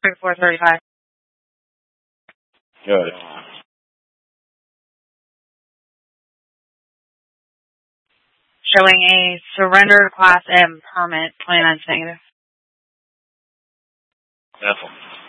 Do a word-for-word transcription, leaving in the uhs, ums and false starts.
four thirty-five. Good. Showing a surrender Class M permit, twenty-nine negative. Careful.